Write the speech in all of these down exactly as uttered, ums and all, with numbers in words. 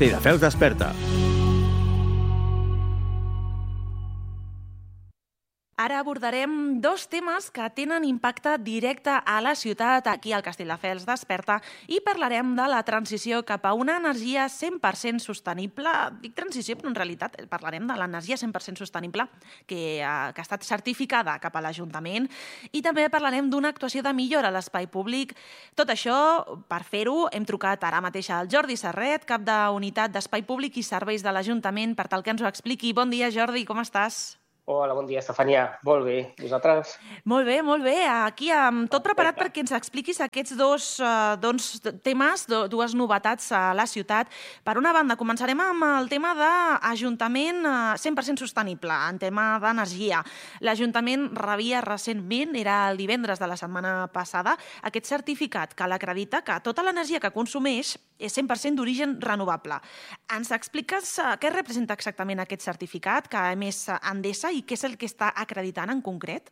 Castelldefels desperta. Ara abordarem dos temes que tenen impacte directe a la ciutat, aquí al Castelldefels desperta, i parlarem de la transició cap a una energia cent per cent sostenible. Dic transició, però en realitat parlarem de l'energia cent per cent sostenible que, eh, que ha estat certificada cap a l'Ajuntament, i també parlarem d'una actuació de millora a l'espai públic. Tot això, per fer-ho, hem trucat ara mateix al Jordi Serret, cap d'Unitat d'Espai Públic i Serveis de l'Ajuntament, per tal que ens ho expliqui. Bon dia, Jordi, com estàs? Hola, bon dia, Estefania. Molt bé. Vosaltres? Molt bé, molt bé. Aquí amb tot preparat perquè ens expliquis aquests dos, uh, dos temes, do, dues novetats a la ciutat. Per una banda, començarem amb el tema d'Ajuntament cent per cent sostenible, en tema d'energia. L'Ajuntament rebia recentment, era el divendres de la setmana passada, aquest certificat que l'acredita que tota l'energia que consumeix és cent per cent d'origen renovable. Ens expliques uh, què representa exactament aquest certificat que a més Endesa i què és el que està acreditant en concret?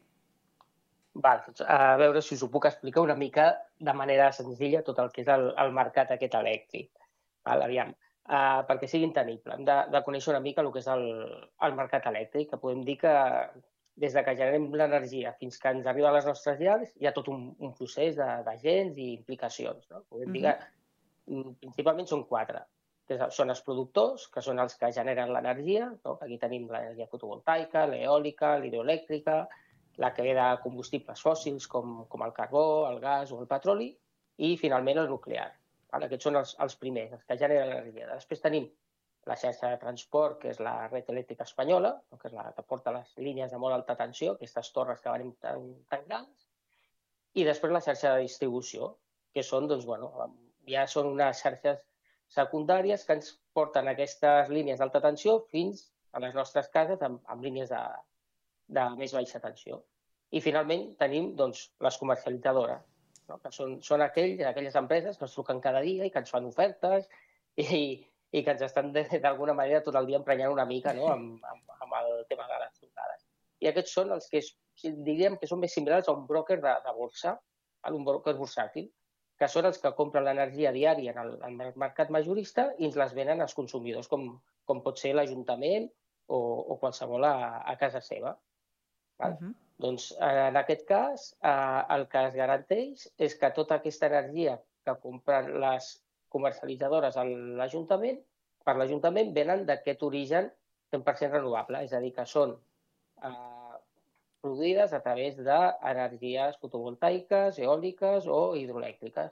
Val, doncs, a veure si us ho puc explicar una mica de manera senzilla tot el que és el, el mercat aquest elèctric. Val, aviam, uh, perquè sigui entendible, hem de, de conèixer una mica el que és el, el mercat elèctric, que podem dir que des de que generem l'energia fins que ens arriba a les nostres llars hi ha tot un, un procés d'agents i implicacions. No? Podem mm-hmm. dir que principalment són quatre. Són els productors, que són els que generen l'energia. No? Aquí tenim l'energia fotovoltaica, l'eòlica, l'hidroelèctrica, la que ve de combustibles fòssils com, com el carbó, el gas o el petroli, i finalment el nuclear. Vale? Aquests són els, els primers, els que generen l'energia. Després tenim la xarxa de transport, que és la red elèctrica espanyola, que és la que porta les línies de molt alta tensió, aquestes torres que venim tan, tan grans, i després la xarxa de distribució, que són, doncs, bueno, ja són unes xarxes secundàries que ens porten aquestes línies d'alta tensió fins a les nostres cases amb, amb línies de, de més baixa tensió. I finalment tenim doncs, les comercialitzadores, no? Que són, són aquell, aquelles empreses que ens truquen cada dia i que ens fan ofertes i, i que ens estan d'alguna manera tot el dia emprenyant una mica, no? amb, amb, amb el tema de les trucades. I aquests són els que és, diríem que són més similars a un broker de, de borsa, a un broker bursàtil, que són els que compren l'energia diària en el, en el mercat majorista i ens les venen als consumidors, com, com pot ser l'Ajuntament o, o qualsevol a, a casa seva. Val? Uh-huh. Doncs en aquest cas eh, el que es garanteix és que tota aquesta energia que compren les comercialitzadores a l'Ajuntament, per l'Ajuntament venen d'aquest origen cent per cent renovable, és a dir, que són eh, produïdes a través d'energies fotovoltaiques, eòliques o hidroelèctriques.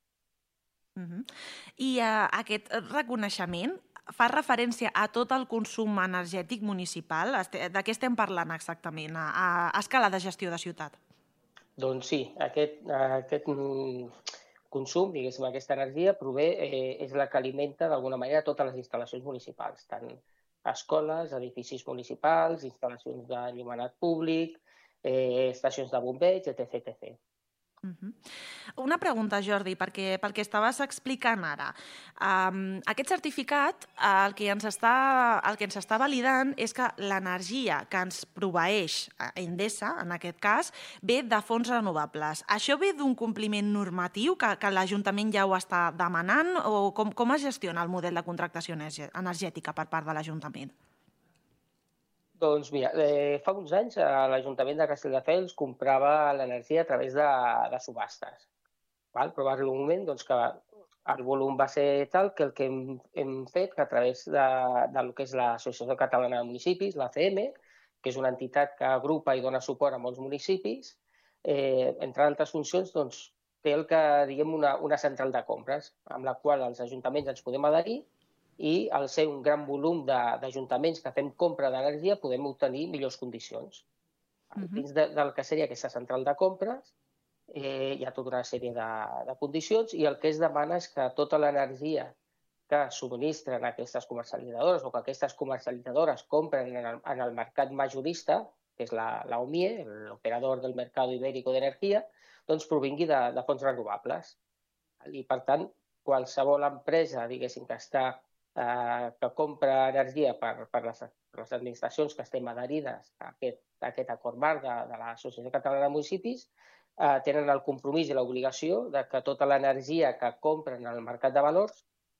Uh-huh. I uh, aquest reconeixement fa referència a tot el consum energètic municipal? De què estem parlant exactament a, a escala de gestió de ciutat? Doncs sí, aquest, aquest consum, diguéssim, aquesta energia prové, eh, és la que alimenta d'alguna manera totes les instal·lacions municipals, tant escoles, edificis municipals, instal·lacions d'enllumenat públic, eh, estacions de bombeig, etcètera etcètera. Uh-huh. Una pregunta, Jordi, perquè pel que estaves explicant ara. Um, aquest certificat el que, ens està, el que ens està validant és que l'energia que ens proveeix Endesa, en aquest cas, ve de fonts renovables. Això ve d'un compliment normatiu que, que l'Ajuntament ja ho està demanant o com, com es gestiona el model de contractació energètica per part de l'Ajuntament? Doncs mira, eh, fa uns anys l'Ajuntament de Castelldefels comprava l'energia a través de, de subhastes. Val? Però va arribar un moment doncs, que el volum va ser tal que el que hem, hem fet que a través de, del que és l'Associació Catalana de Municipis, l'A C M, que és una entitat que agrupa i dona suport a molts municipis, eh, entre altres funcions, doncs, té el que diguem una, una central de compres, amb la qual els ajuntaments ens podem adherir i al ser un gran volum d'ajuntaments que fem compra d'energia podem obtenir millors condicions. Uh-huh. Dins de, del que seria aquesta central de compres eh, hi ha tota una sèrie de, de condicions i el que es demana és que tota l'energia que subministren aquestes comercialitzadores o que aquestes comercialitzadores compren en el, en el mercat majorista, que és la, la O M I E, l'Operador del Mercado Ibérico de Energía, doncs provingui de, de fonts renovables. I, per tant, qualsevol empresa, diguéssim, que està Eh, que compra energia per, per, les, per les administracions que estem adherides a aquest, a aquest acord marc de, de l'Associació Catalana de Municipis, eh, tenen el compromís i l'obligació de que tota l'energia que compren al mercat de valors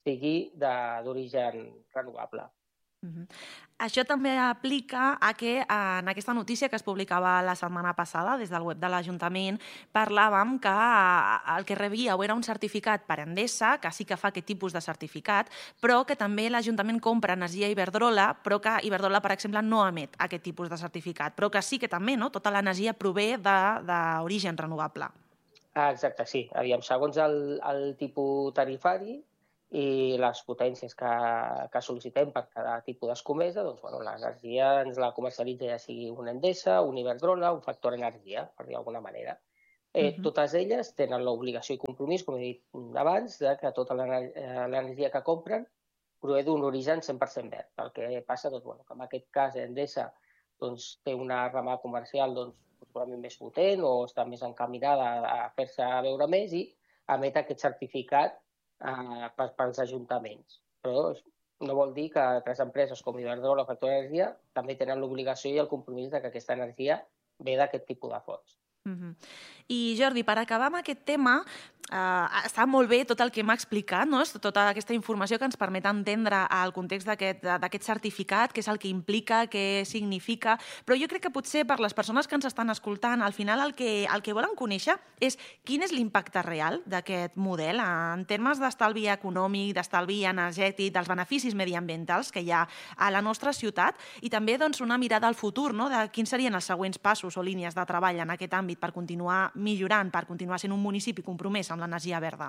sigui d'origen renovable. Uh-huh. Això també aplica a que en aquesta notícia que es publicava la setmana passada des del web de l'Ajuntament parlàvem que el que rebíeu era un certificat per Endesa, que sí que fa aquest tipus de certificat, però que també l'Ajuntament compra energia a Iberdrola, però que Iberdrola, per exemple, no emet aquest tipus de certificat, però que sí que també no? Tota l'energia prové d'origen renovable. Ah, exacte, sí. Aviam, segons el, el tipus tarifari i les potències que, que sol·licitem per cada tipus d'escomesa, doncs, bueno, l'energia ens la comercialitza ja sigui una Endesa, una Iberdrola, un factor energia, per dir d'alguna manera. Eh, uh-huh. Totes elles tenen l'obligació i compromís, com he dit abans, de que tota l'energia que compren prové d'un origen cent per cent verd. El que passa, doncs, bueno, que en aquest cas Endesa doncs, té una rama comercial doncs, probablement més potent o està més encaminada a fer-se veure més i emet aquest certificat eh, pels ajuntaments. Però no vol dir que altres empreses com Iberdrola o Factor Energia també tenen l'obligació i el compromís de que aquesta energia ve d'aquest tipus de fonts. Uh-huh. I Jordi, per acabar amb aquest tema, eh, està molt bé tot el que m'ha explicat, no? Tota aquesta informació que ens permet entendre el context d'aquest certificat, què és el que implica, què significa, però jo crec que potser per les persones que ens estan escoltant, al final el que, el que volen conèixer és quin és l'impacte real d'aquest model en termes d'estalvi econòmic, d'estalvi energètic, dels beneficis mediambientals que hi ha a la nostra ciutat i també doncs, una mirada al futur, no? De quins serien els següents passos o línies de treball en aquest àmbit per continuar millorant, per continuar sent un municipi compromès amb l'energia verda?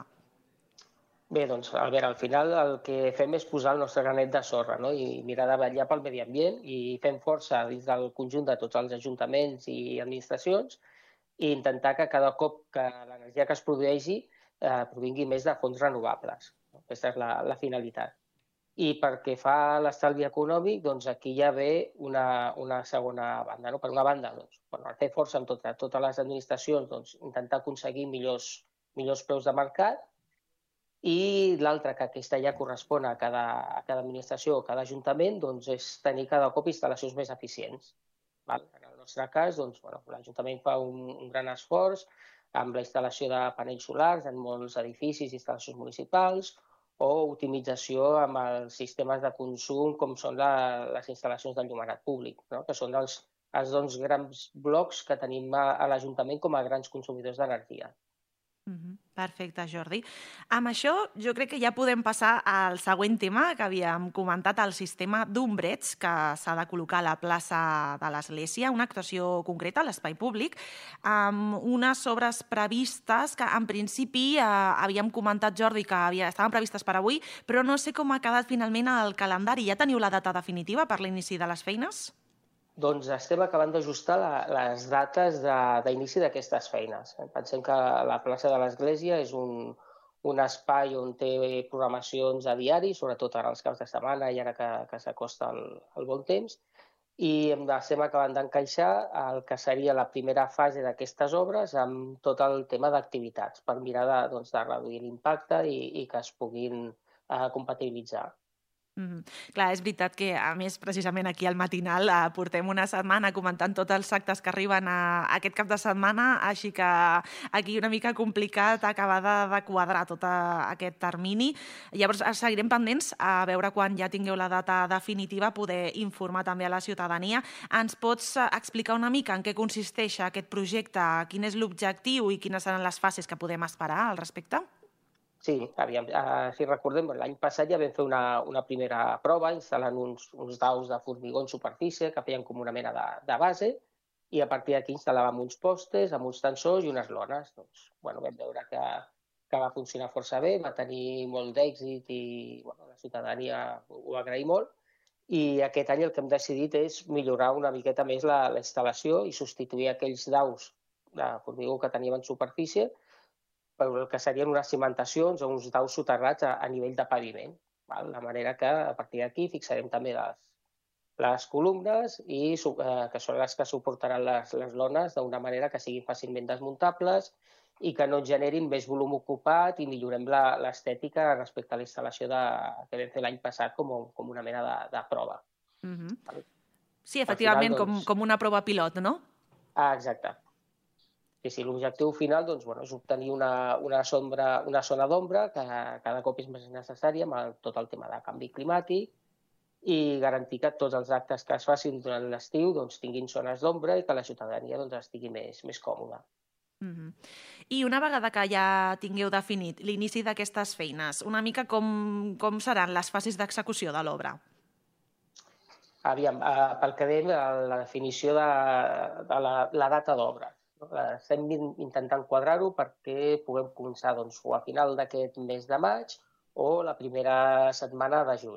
Bé, doncs, Albert, al final el que fem és posar el nostre granet de sorra, no? I mirar de vetllar pel medi ambient i fem força dins del conjunt de tots els ajuntaments i administracions i intentar que cada cop que l'energia que es produeixi eh, provingui més de fonts renovables. Aquesta és la, la finalitat. I perquè fa l'estalvi econòmic, doncs aquí ja ve una, una segona banda. No? Per una banda, doncs, bueno, fer força amb tot, totes les administracions, doncs, intentar aconseguir millors, millors preus de mercat i l'altra, que aquesta ja correspon a cada, a cada administració o cada ajuntament, doncs, és tenir cada cop instal·lacions més eficients. Val? En el nostre cas, doncs, bueno, l'Ajuntament fa un, un gran esforç amb la instal·lació de panells solars en molts edificis i instal·lacions municipals, o optimització amb els sistemes de consum com són la, les instal·lacions d'enllumenat públic, no? Que són els, els doncs, grans blocs que tenim a, a l'Ajuntament com a grans consumidors d'energia. Uh-huh. Perfecte, Jordi. Amb això jo crec que ja podem passar al següent tema que havíem comentat, el sistema d'ombreig que s'ha de col·locar a la plaça de l'Església, una actuació concreta a l'espai públic, amb unes obres previstes que en principi eh, havíem comentat, Jordi, que havia, estaven previstes per avui, però no sé com ha quedat finalment el calendari. Ja teniu la data definitiva per l'inici de les feines? Doncs estem acabant d'ajustar la, les dates d'inici d'aquestes feines. Pensem que la plaça de l'Església és un, un espai on té programacions a diari, sobretot ara els caps de setmana i ara que, que s'acosta el, el bon temps, i estem acabant d'encaixar el que seria la primera fase d'aquestes obres amb tot el tema d'activitats, per mirar de, doncs, de reduir l'impacte i, i que es puguin eh, compatibilitzar. Mm-hmm. Clar, és veritat que, a més, precisament aquí al Matinal eh, portem una setmana comentant tots els actes que arriben a, a aquest cap de setmana, així que aquí una mica complicat acabar de, de quadrar tot a, aquest termini. Llavors, seguirem pendents a veure quan ja tingueu la data definitiva poder informar també a la ciutadania. Ens pots explicar una mica en què consisteix aquest projecte, quin és l'objectiu i quines seran les fases que podem esperar al respecte? Sí, aviam, uh, si recordem, l'any passat ja vam fer una, una primera prova instal·lant uns, uns daus de formigó en superfície que feien com una mena de, de base i a partir d'aquí instal·làvem uns postes amb uns tensors i unes lones. Doncs, bueno, vam veure que, que va funcionar força bé, va tenir molt d'èxit i bueno, la ciutadania ho va agrair molt. I aquest any el que hem decidit és millorar una miqueta més la, la instal·lació i substituir aquells daus de formigó que teníem en superfície per el que serien unes cimentacions o uns daus soterrats a, a nivell de paviment. Val? De manera que a partir d'aquí fixarem també les, les columnes i eh, que són les que suportaran les, les lones d'una manera que siguin fàcilment desmuntables i que no generin més volum ocupat i millorem l'estètica respecte a la instal·lació de, que vam fer l'any passat com, com una mena de, de prova. Mm-hmm. Sí, efectivament, final, doncs... com, com una prova pilot, no? Ah, exacte. Sí, sí, l'objectiu final doncs, bueno, és obtenir una, una, sombra, una zona d'ombra que cada cop és més necessària amb el, tot el tema de canvi climàtic i garantir que tots els actes que es facin durant l'estiu doncs, tinguin zones d'ombra i que la ciutadania doncs, estigui més, més còmoda. Mm-hmm. I una vegada que ja tingueu definit l'inici d'aquestes feines, una mica com, com seran les fases d'execució de l'obra? Aviam, eh, pel que dèiem, la definició de, de la, la data d'obra. Estem intentant quadrar-ho perquè puguem començar doncs, o a final d'aquest mes de maig o la primera setmana de juny.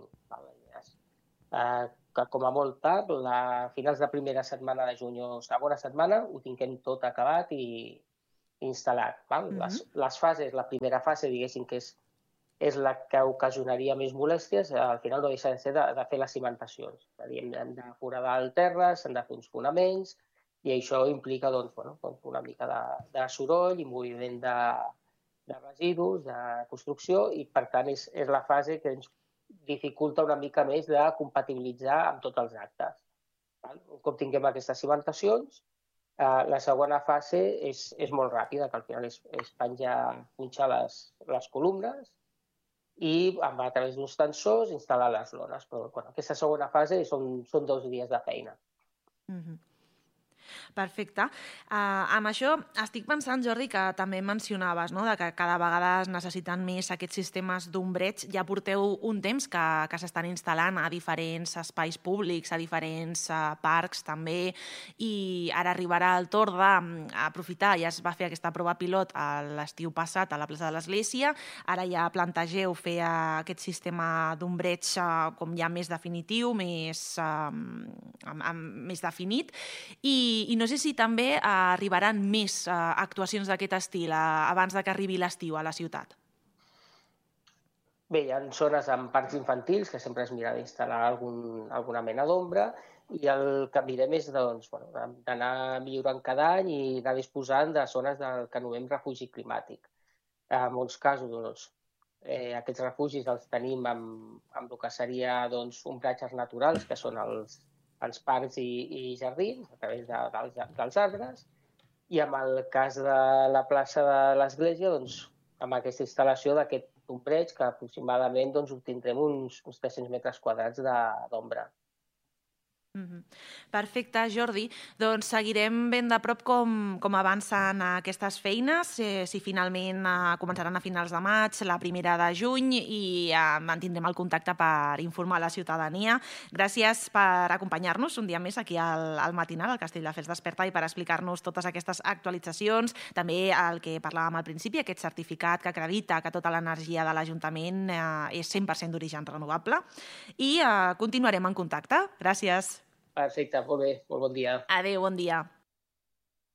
Eh, que com a molt tard, a finals de primera setmana de juny o segona setmana, ho tinguem tot acabat i instal·lat. Val? Mm-hmm. les, les fases, la primera fase, diguéssim, que és, és la que ocasionaria més molèsties, al final no deixa de ser de, de fer les cimentacions. És a dir, hem de foradar el terra, s'han de fer uns fonaments, i això implica doncs, bueno, una mica de, de soroll i moviment de, de residus, de construcció, i per tant és, és la fase que ens dificulta una mica més de compatibilitzar amb tots els actes. Un cop tinguem aquestes cimentacions, eh, la segona fase és, és molt ràpida, que al final és, és penjar, punxar les, les columnes i amb, a través d'uns tensors instal·lar les lones. Però bueno, aquesta segona fase són, són dos dies de feina. Mm-hmm. Perfecte. Uh, amb això estic pensant, Jordi, que també mencionaves, no?, de que cada vegada es necessiten més aquests sistemes d'ombreig. Ja porteu un temps que, que s'estan instal·lant a diferents espais públics, a diferents uh, parcs també, i ara arribarà el torn d'aprofitar, ja es va fer aquesta prova pilot l'estiu passat a la plaça de l'Església, ara ja plantegeu fer uh, aquest sistema d'ombreig uh, com ja més definitiu, més, uh, amb, amb, més definit, i, i no sé si també eh, arribaran més eh, actuacions d'aquest estil eh, abans de que arribi l'estiu a la ciutat. Bé, hi ha zones amb parcs infantils que sempre es mira d'instal·lar algun, alguna mena d'ombra i el que mirem és doncs, bueno, d'anar millorant cada any i anar disposant de zones del que anomenem refugi climàtic. En molts casos, doncs, eh, aquests refugis els tenim amb, amb el que seria doncs, ombratges naturals, que són els als parcs i, i jardins, a través de, dels, dels arbres, i en el cas de la plaça de l'Església, doncs, amb aquesta instal·lació d'aquest ombreig, que aproximadament doncs, obtindrem uns, uns tres-cents metres quadrats d'ombra. Mm-hmm. Perfecte, Jordi. Doncs seguirem ben de prop com, com avancen aquestes feines, eh, si finalment eh, començaran a finals de maig, la primera de juny, i eh, mantindrem el contacte per informar la ciutadania. Gràcies per acompanyar-nos un dia més aquí al, al matinal, al Castelldefels Desperta, i per explicar-nos totes aquestes actualitzacions, també el que parlàvem al principi, aquest certificat que acredita que tota l'energia de l'Ajuntament eh, és cent per cent d'origen renovable, i eh, continuarem en contacte. Gràcies. Perfecte, molt bé, molt bon dia. Adéu, bon dia.